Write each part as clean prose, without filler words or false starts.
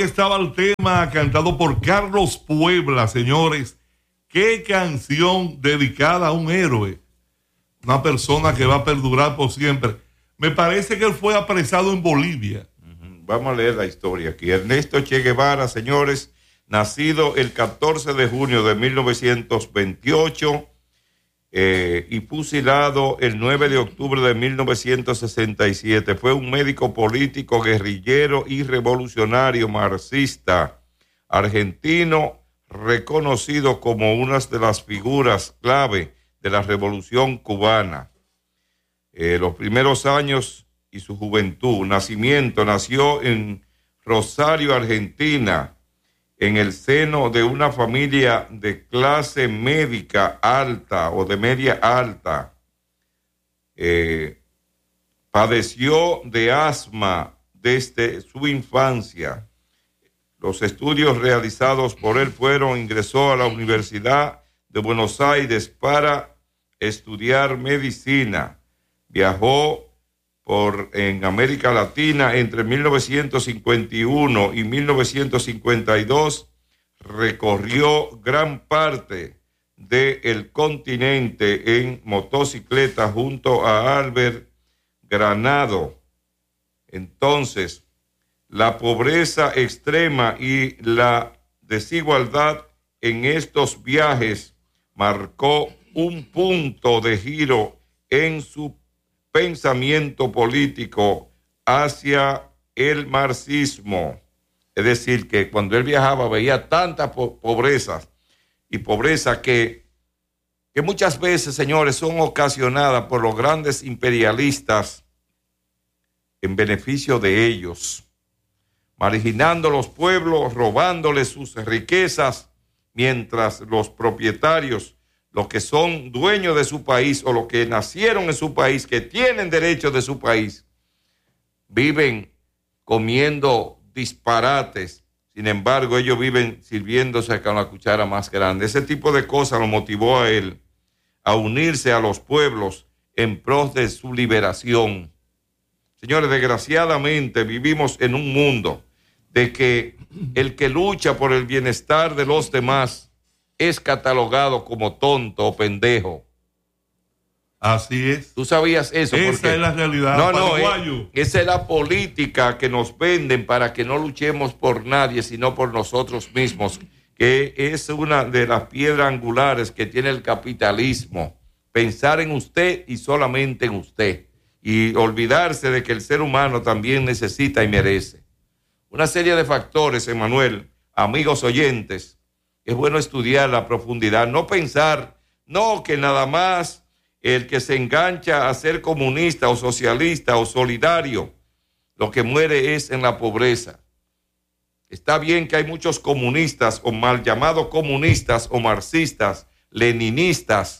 estaba el tema cantado por Carlos Puebla, señores. Qué canción dedicada a un héroe, una persona que va a perdurar por siempre. Me parece que él fue apresado en Bolivia. Vamos a leer la historia aquí. Ernesto Che Guevara, señores, nacido el 14 de junio de 1928 y fusilado el 9 de octubre de 1967. Fue un médico político, guerrillero y revolucionario marxista argentino, reconocido como una de las figuras clave de la Revolución Cubana. Los primeros años y su juventud. Nació en Rosario, Argentina, en el seno de una familia de clase médica alta o de media alta. Padeció de asma desde su infancia. Los estudios realizados por él ingresó a la Universidad de Buenos Aires para estudiar medicina. Viajó en América Latina entre 1951 y 1952, recorrió gran parte del continente en motocicleta junto a Albert Granado. Entonces, la pobreza extrema y la desigualdad en estos viajes marcó un punto de giro en su pensamiento político hacia el marxismo. Es decir, que cuando él viajaba veía tanta pobreza que muchas veces, señores, son ocasionadas por los grandes imperialistas en beneficio de ellos, marginando los pueblos, robándoles sus riquezas, mientras los propietarios, los que son dueños de su país o los que nacieron en su país, que tienen derechos de su país, viven comiendo disparates. Sin embargo, ellos viven sirviéndose con la cuchara más grande. Ese tipo de cosas lo motivó a él a unirse a los pueblos en pos de su liberación. Señores, desgraciadamente vivimos en un mundo de que el que lucha por el bienestar de los demás es catalogado como tonto o pendejo. Así es. ¿Tú sabías eso? Esa es la realidad. Esa es la política que nos venden para que no luchemos por nadie, sino por nosotros mismos, que es una de las piedras angulares que tiene el capitalismo. Pensar en usted y solamente en usted. Y olvidarse de que el ser humano también necesita y merece. Una serie de factores, Emanuel, amigos oyentes. Es bueno estudiar la profundidad, no pensar, no que nada más el que se engancha a ser comunista o socialista o solidario, lo que muere es en la pobreza. Está bien que hay muchos comunistas o mal llamados comunistas o marxistas, leninistas,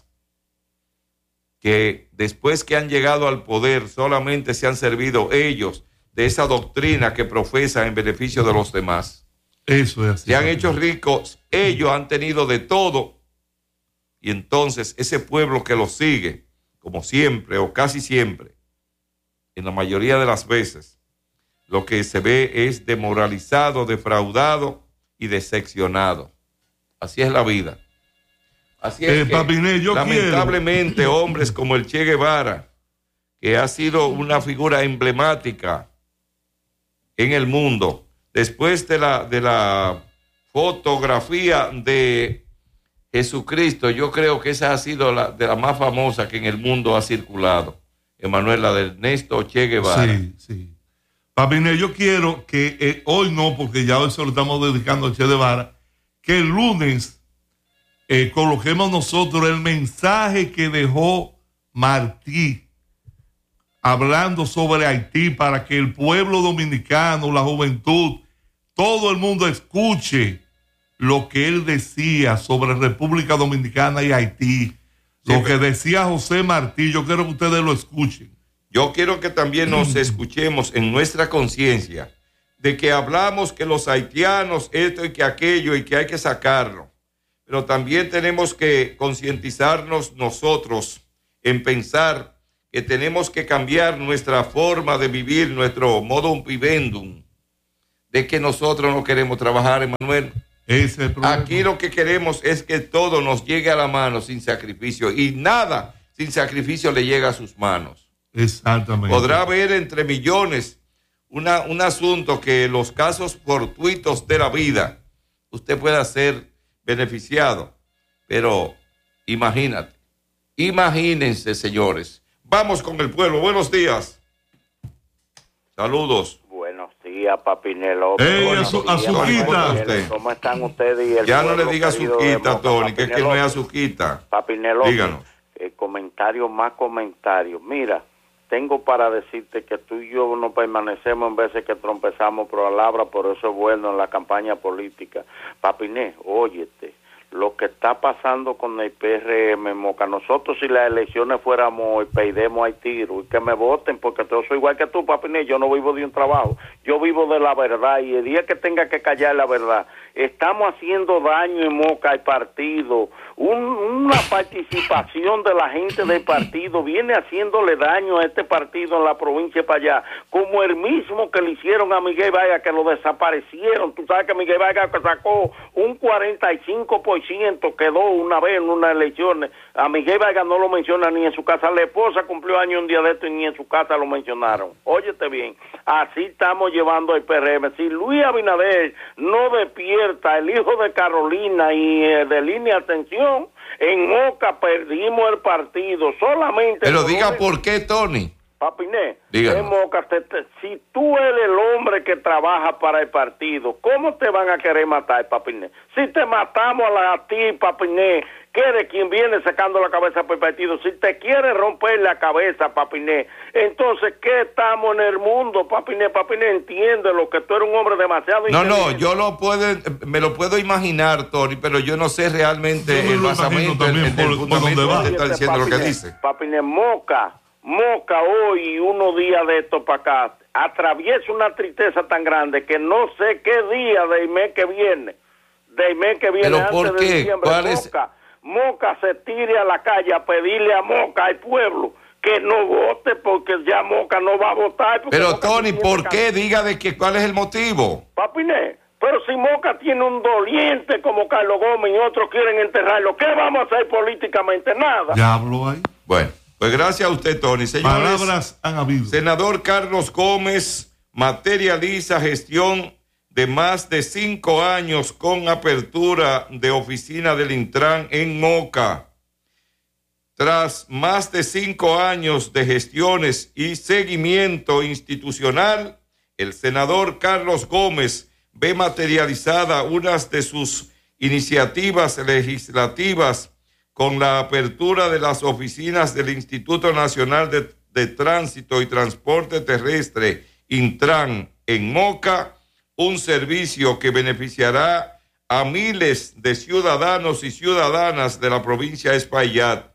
que después que han llegado al poder solamente se han servido ellos de esa doctrina que profesan en beneficio de los demás. Eso es así. Se han hecho ricos, ellos han tenido de todo, y entonces ese pueblo que los sigue, como siempre o casi siempre, en la mayoría de las veces, lo que se ve es demoralizado, defraudado y decepcionado. Así es la vida. Así es que, Papiné, lamentablemente, hombres como el Che Guevara, que ha sido una figura emblemática en el mundo, después de la fotografía de Jesucristo, yo creo que esa ha sido de la más famosa que en el mundo ha circulado. Emanuel, la de Ernesto Che Guevara. Sí, sí. Papiné, yo quiero que hoy no, porque ya hoy se lo estamos dedicando a Che Guevara, que el lunes coloquemos nosotros el mensaje que dejó Martí hablando sobre Haití, para que el pueblo dominicano, la juventud, todo el mundo escuche lo que él decía sobre República Dominicana y Haití. Lo que decía José Martí, yo quiero que ustedes lo escuchen. Yo quiero que también nos escuchemos en nuestra conciencia de que hablamos que los haitianos, esto y que aquello, y que hay que sacarlo. Pero también tenemos que concientizarnos nosotros en pensar que tenemos que cambiar nuestra forma de vivir, nuestro modum vivendum. de que nosotros no queremos trabajar, Emanuel. Ese es el problema. Aquí lo que queremos es que todo nos llegue a la mano sin sacrificio, y nada sin sacrificio le llega a sus manos. Exactamente. Podrá haber entre millones un asunto que los casos fortuitos de la vida usted pueda ser beneficiado, pero imagínense, señores. Vamos con el pueblo. Buenos días. Saludos. Buenos días, Papinelo. Hey, Azuquita. ¿Cómo están ustedes? Y el Ya no le pueblo diga querido de Azuquita, Moca? Tony, que es que no es Azuquita. Papinelo. Díganos. Comentarios más comentarios. Mira, tengo para decirte que tú y yo no permanecemos en veces que trompezamos por palabra, por eso es bueno en la campaña política. Papiné, óyete, lo que está pasando con el PRM, Moca, nosotros si las elecciones fuéramos y peidemos hay tiro, y que me voten, porque yo soy igual que tú, Papiné, yo no vivo de un trabajo, yo vivo de la verdad, y el día que tenga que callar la verdad, estamos haciendo daño en Moca al partido. Una participación de la gente del partido viene haciéndole daño a este partido en la provincia para allá, como el mismo que le hicieron a Miguel Vargas, que lo desaparecieron. Tú sabes que Miguel Vargas sacó un 45%, quedó una vez en unas elecciones. A Miguel Vargas no lo menciona ni en su casa. La esposa cumplió año un día de esto y ni en su casa lo mencionaron. Óyete bien, así estamos llevando el PRM. Si Luis Abinader no despierta, el hijo de Carolina, y de línea atención, en Moca perdimos el partido solamente. Pero diga por qué, Tony. Papiné, Díganos. en Moca, si tú eres el hombre que trabaja para el partido, ¿cómo te van a querer matar, Papiné? Si te matamos a ti, Papiné, que eres quien viene sacando la cabeza por el partido, si te quiere romper la cabeza, Papiné, entonces, ¿qué estamos en el mundo, Papiné? Papiné, entiende lo que tú eres un hombre demasiado inteligente. Yo me lo puedo imaginar, Tony, pero yo no sé realmente el basamento, el fundamento donde está diciendo lo que dice. Papiné, Moca hoy, unos días de esto para acá, atraviesa una tristeza tan grande que no sé qué día del mes que viene, ¿Pero antes por de qué? diciembre, ¿Cuál es? Moca se tire a la calle a pedirle a Moca, al pueblo, que no vote, porque ya Moca no va a votar. Pero Moca Tony, ¿por qué? Diga de que cuál es el motivo. Papiné, pero si Moca tiene un doliente como Carlos Gómez y otros quieren enterrarlo, ¿qué vamos a hacer políticamente? Nada. Ya habló ahí. Bueno, pues gracias a usted, Tony. Señores, palabras han habido. Senador Carlos Gómez materializa gestión de más de 5 años con apertura de oficina del Intran en Moca. Tras más de 5 años de gestiones y seguimiento institucional, el senador Carlos Gómez ve materializada una de sus iniciativas legislativas con la apertura de las oficinas del Instituto Nacional de Tránsito y Transporte Terrestre, Intran, en Moca, un servicio que beneficiará a miles de ciudadanos y ciudadanas de la provincia de Espaillat.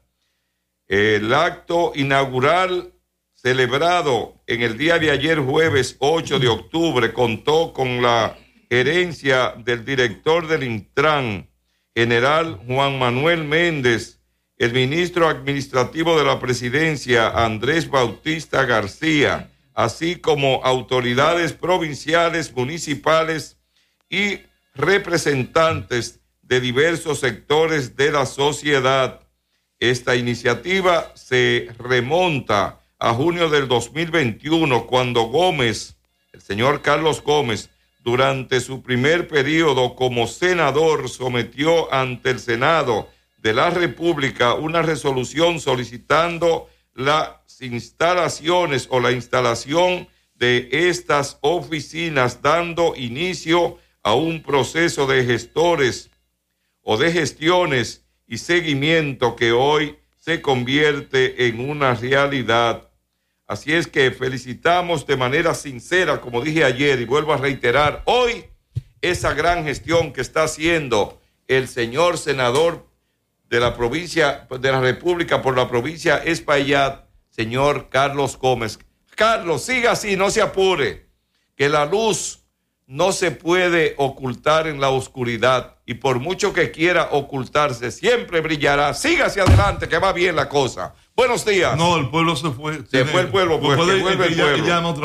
El acto inaugural celebrado en el día de ayer, jueves 8 de octubre, contó con la gerencia del director del Intran, general Juan Manuel Méndez, el ministro administrativo de la presidencia, Andrés Bautista García, así como autoridades provinciales, municipales y representantes de diversos sectores de la sociedad. Esta iniciativa se remonta a junio del 2021, cuando Gómez, el señor Carlos Gómez, durante su primer periodo como senador, sometió ante el Senado de la República una resolución solicitando las instalaciones o la instalación de estas oficinas, dando inicio a un proceso de gestores o de gestiones y seguimiento que hoy se convierte en una realidad. Así es que felicitamos de manera sincera, como dije ayer y vuelvo a reiterar hoy, esa gran gestión que está haciendo el señor senador de la provincia de la República por la provincia Espaillat, señor Carlos Gómez. Carlos, siga así, no se apure, que la luz no se puede ocultar en la oscuridad, y por mucho que quiera ocultarse, siempre brillará. Sígase adelante, que va bien la cosa. Buenos días. No, el pueblo se fue. Se fue el pueblo, pues, que vuelve el pueblo. Llama otra vez.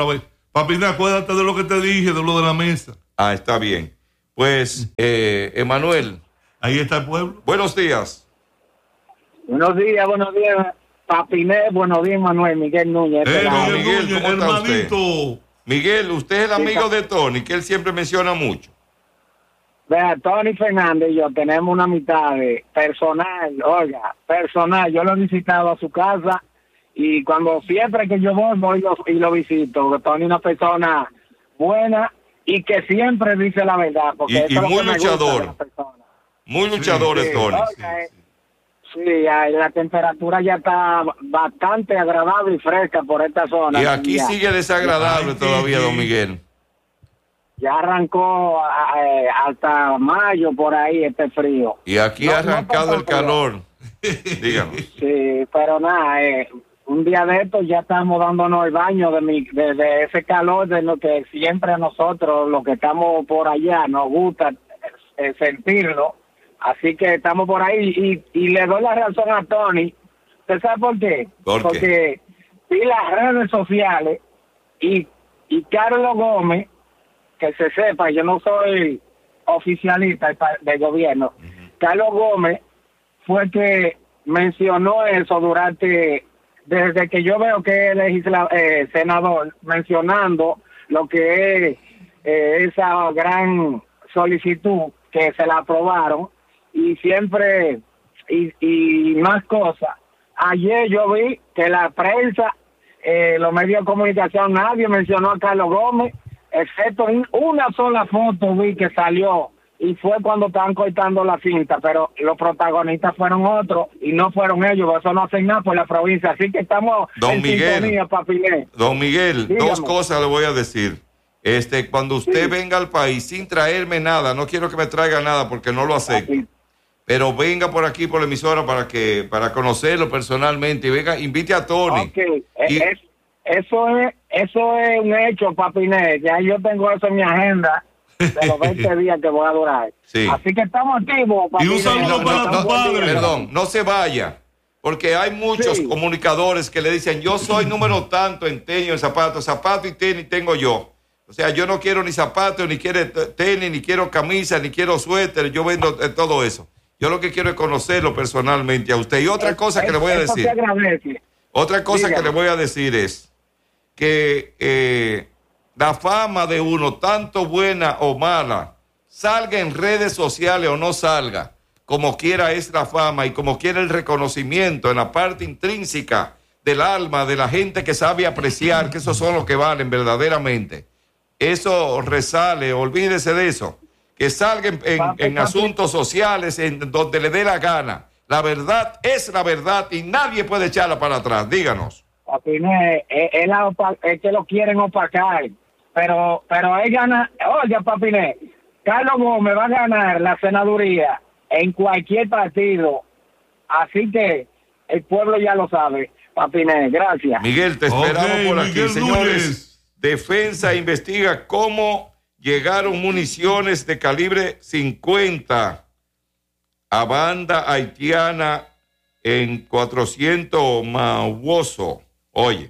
Papi, acuérdate de lo que te dije, de lo de la mesa. Ah, está bien. Pues, Emanuel. Ahí está el pueblo. Buenos días. Buenos días, Papiné, buenos días, Manuel, Miguel Núñez. Miguel, ¿cómo está hermanito. usted? Miguel, usted es el amigo de Tony, que él siempre menciona mucho. Vea, Tony Fernández y yo tenemos una amistad personal, personal. Yo lo he visitado a su casa y siempre que yo voy y lo visito. Tony es una persona buena y que siempre dice la verdad. Porque Y muy luchador. Muy luchador es Tony. Sí, la temperatura ya está bastante agradable y fresca por esta zona. Y aquí sigue desagradable todavía, don Miguel. Ya arrancó hasta mayo por ahí este frío. Y aquí ha arrancado el calor. Díganos. Sí, pero nada, un día de estos ya estamos dándonos el baño de ese calor, de lo que siempre a nosotros, los que estamos por allá, nos gusta sentirlo. Así que estamos por ahí y le doy la razón a Tony. ¿Usted sabe por qué? Porque vi las redes sociales y Carlos Gómez, que se sepa, yo no soy oficialista del gobierno. Carlos Gómez fue que mencionó eso desde que yo veo que es senador, mencionando lo que es esa gran solicitud que se la aprobaron y siempre y más cosas. Ayer yo vi que la prensa, los medios de comunicación, nadie mencionó a Carlos Gómez, excepto una sola foto vi que salió y fue cuando estaban cortando la cinta, pero los protagonistas fueron otros y no fueron ellos, eso no hacen nada por la provincia, así que estamos en sintonía, Papiné. Don Miguel, Dígame. Dos cosas le voy a decir. Cuando usted venga al país sin traerme nada, no quiero que me traiga nada porque no lo acepto. Pero venga por aquí, por la emisora, para conocerlo personalmente. Y venga, invite a Tony. Okay. Eso es un hecho, Papiné. Ya yo tengo eso en mi agenda de los 20 días que voy a durar. Sí. Así que estamos activos, Papiné. Y un saludo para tu padre. Perdón, no se vaya. Porque hay muchos comunicadores que le dicen, yo soy número tanto en tenis, en zapatos y tenis tengo yo. O sea, yo no quiero ni zapatos, ni quiero tenis, ni quiero camisa, ni quiero suéter. Yo vendo todo eso. Yo lo que quiero es conocerlo personalmente a usted. Y otra cosa que le voy a decir. Otra cosa que le voy a decir es que la fama de uno, tanto buena o mala, salga en redes sociales o no salga, como quiera es la fama y como quiera el reconocimiento en la parte intrínseca del alma de la gente que sabe apreciar, que esos son los que valen verdaderamente. Eso resale, olvídese de eso. Que salga en asuntos sociales, en donde le dé la gana. La verdad es la verdad y nadie puede echarla para atrás. Díganos. Papiné, es que lo quieren opacar. Pero él gana. Oye, Papiné, Carlos Gómez va a ganar la senaduría en cualquier partido. Así que el pueblo ya lo sabe. Papiné, gracias. Miguel, te esperamos por aquí. Miguel Señores, Núñez. Defensa investiga cómo llegaron municiones de calibre 50 a banda haitiana en 400 Mauoso. Oye,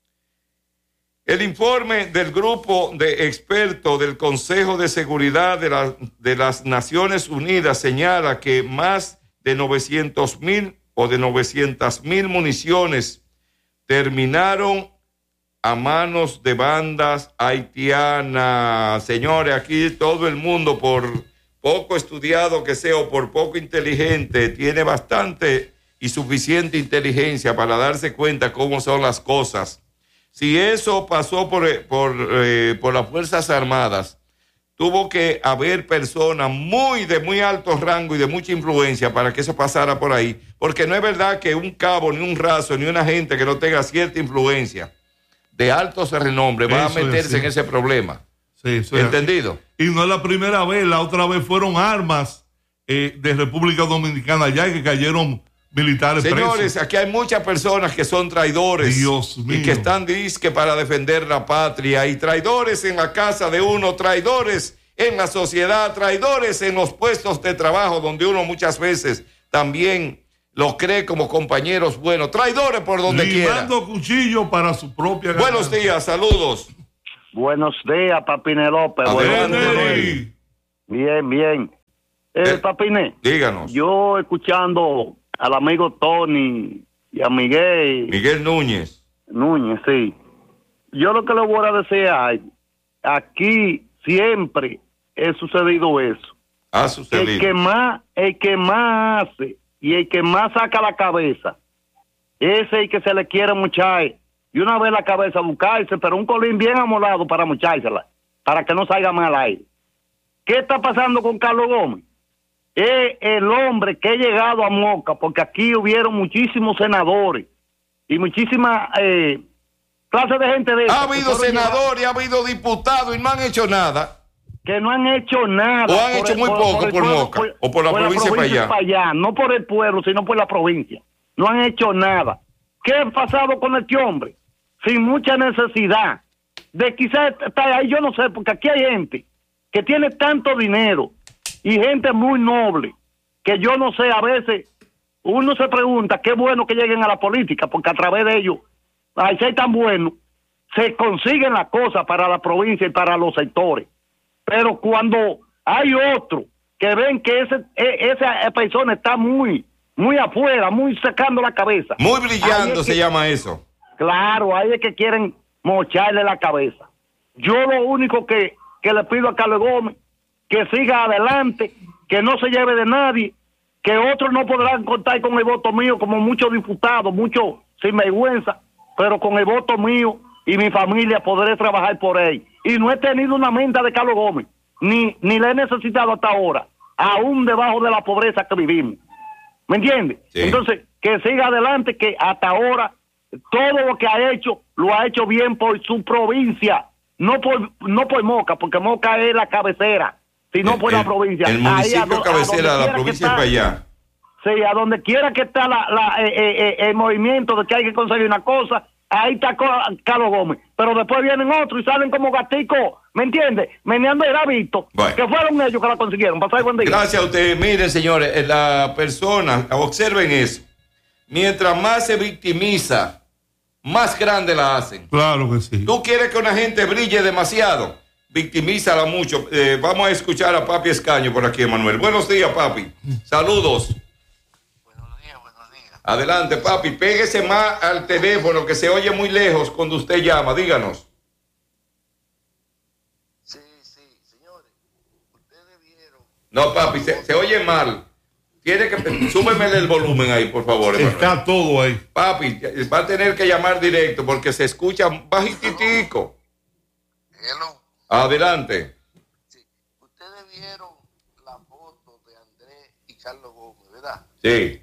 el informe del grupo de expertos del Consejo de Seguridad de las Naciones Unidas señala que más de 900,000 o de 900,000 municiones terminaron a manos de bandas haitianas. Señores, aquí todo el mundo, por poco estudiado que sea o por poco inteligente, tiene bastante y suficiente inteligencia para darse cuenta cómo son las cosas. Si eso pasó por las Fuerzas Armadas, tuvo que haber personas de muy alto rango y de mucha influencia para que eso pasara por ahí, porque no es verdad que un cabo, ni un raso, ni una gente que no tenga cierta influencia de alto renombre va a meterse en ese problema. Sí, ¿entendido? Y no es la primera vez, la otra vez fueron armas de República Dominicana allá y que cayeron militares Señores, presos. aquí hay muchas personas que son traidores. Dios mío. Y que están disque para defender la patria. Y traidores en la casa de uno, traidores en la sociedad, traidores en los puestos de trabajo donde uno muchas veces también los cree como compañeros buenos. Traidores por donde quiera. Limando cuchillo para su propia Buenos ganancia. días, saludos. Buenos días, Papiné López. Adelante. Bien. Papiné, díganos. Yo escuchando al amigo Tony y a Miguel Núñez, sí. Yo lo que le voy a decir es, aquí siempre ha sucedido eso. Ha sucedido. El que más hace y el que más saca la cabeza, ese es el que se le quiere muchar. Y una vez la cabeza buscarse, pero un colín bien amolado para muchársela, para que no salga más al aire. ¿Qué está pasando con Carlos Gómez? Es el hombre que ha llegado a Moca, porque aquí hubieron muchísimos senadores y muchísimas clases de gente de... Ha habido senadores, ha habido diputados y no han hecho nada. Que no han hecho nada. O han hecho muy poco por Moca, o por la provincia para allá. No por el pueblo, sino por la provincia. No han hecho nada. ¿Qué ha pasado con este hombre? Sin mucha necesidad. De quizás estar ahí, yo no sé, porque aquí hay gente que tiene tanto dinero y gente muy noble, que yo no sé, a veces uno se pregunta qué bueno que lleguen a la política, porque a través de ellos, al ser tan bueno, se consiguen las cosas para la provincia y para los sectores. Pero cuando hay otro que ven que esa persona está muy afuera, muy sacando la cabeza. Muy brillando se llama eso. Claro, ahí es que quieren mocharle la cabeza. Yo lo único que le pido a Carlos Gómez, que siga adelante, que no se lleve de nadie, que otros no podrán contar con el voto mío, como muchos diputados, muchos sinvergüenza, pero con el voto mío y mi familia podré trabajar por él. Y no he tenido una menta de Carlos Gómez, ni la he necesitado hasta ahora, aún debajo de la pobreza que vivimos. ¿Me entiendes? Sí. Entonces, que siga adelante, que hasta ahora todo lo que ha hecho, lo ha hecho bien por su provincia, no por Moca, porque Moca es la cabecera, sino por la provincia. El municipio cabecera de la provincia para allá. Sí, a donde quiera que está el movimiento de que hay que conseguir una cosa, ahí está Carlos Gómez. Pero después vienen otros y salen como gaticos, ¿me entiendes? Meneando el hábito, bueno, que fueron ellos que la consiguieron. Pasar buen día. Gracias a ustedes. Miren, señores, la persona, observen eso. Mientras más se victimiza, más grande la hacen. Claro que sí. Tú quieres que una gente brille demasiado, victimízala mucho. Vamos a escuchar a Papi Escaño por aquí, Manuel. Buenos días, Papi. Saludos. Buenos días. Adelante, Papi. Péguese más al teléfono, que se oye muy lejos cuando usted llama. Díganos. Sí, señores. Ustedes vieron. No, Papi, se oye mal. Tiene que súbeme el volumen ahí, por favor. Está todo ahí. Papi, va a tener que llamar directo porque se escucha bajitico. Hello. Adelante. Sí. Ustedes vieron la foto de Andrés y Carlos Gómez, ¿verdad? Sí.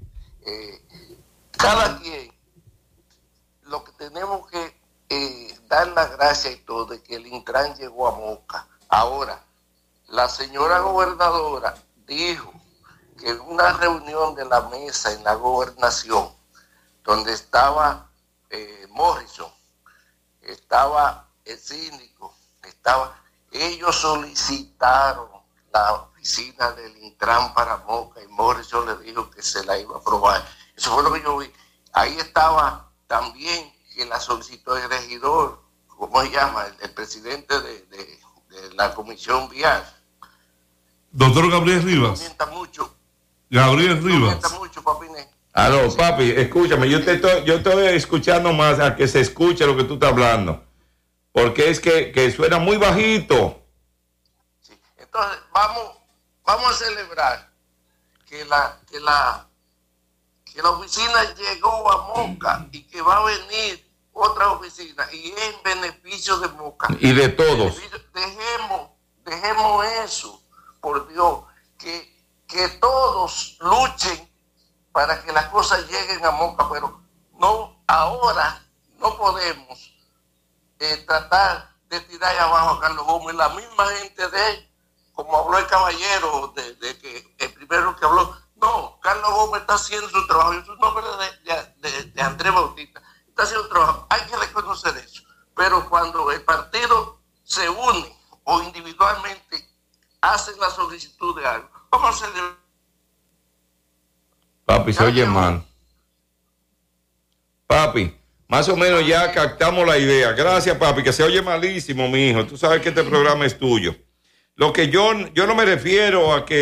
Cada quien, lo que tenemos que dar las gracias y todo de que el Intran llegó a Moca. Ahora, la señora gobernadora dijo que en una reunión de la mesa en la gobernación, donde estaba Morrison, estaba el síndico, ellos solicitaron la oficina del Intran para Moca y Morrison le dijo que se la iba a aprobar. Eso fue lo que yo vi. Ahí estaba también que la solicitó el regidor, ¿cómo se llama? El presidente de la comisión vial. Doctor Gabriel Rivas. Mienta mucho. Gabriel Rivas. Mienta mucho, Papiné. Aló, papi, escúchame, yo estoy escuchando más a que se escuche lo que tú estás hablando. Porque es que suena muy bajito. Sí. Entonces, vamos a celebrar que la oficina llegó a Moca y que va a venir otra oficina y es en beneficio de Moca. Y de todos. Dejemos eso, por Dios, que todos luchen para que las cosas lleguen a Moca, pero no, ahora no podemos tratar de tirar abajo a Carlos Gómez. La misma gente de él, como habló el caballero, de que el primero que habló, no, Carlos Gómez está haciendo su trabajo, es un nombre de Andrés Bautista, está haciendo un trabajo, hay que reconocer eso, pero cuando el partido se une o individualmente hacen la solicitud de algo, vamos a hacer... Papi, se oye mal. Papi, Más o menos ya captamos la idea. Gracias, papi, que se oye malísimo, mi hijo. Tú sabes que este programa es tuyo. Lo que yo no me refiero a que